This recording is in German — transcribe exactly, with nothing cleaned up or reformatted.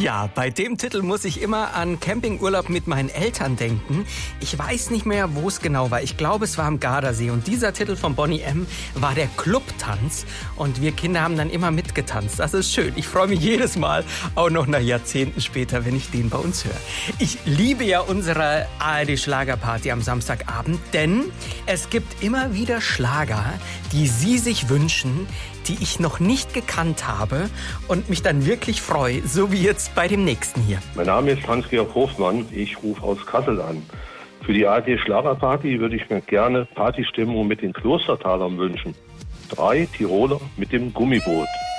Ja, bei dem Titel muss ich immer an Campingurlaub mit meinen Eltern denken. Ich weiß nicht mehr, wo es genau war. Ich glaube, es war am Gardasee. Und dieser Titel von Boney M. war der Clubtanz. Und wir Kinder haben dann immer mitgetanzt. Das ist schön. Ich freue mich jedes Mal, auch noch nach Jahrzehnten später, wenn ich den bei uns höre. Ich liebe ja unsere A R D-Schlagerparty am Samstagabend, denn es gibt immer wieder Schlager, die Sie sich wünschen, die ich noch nicht gekannt habe und mich dann wirklich freue, so wie jetzt bei dem nächsten hier. Mein Name ist Hans-Georg Hofmann, ich rufe aus Kassel an. Für die A R D-Schlagerparty würde ich mir gerne Partystimmung mit den Klostertalern wünschen. Drei Tiroler mit dem Gummiboot.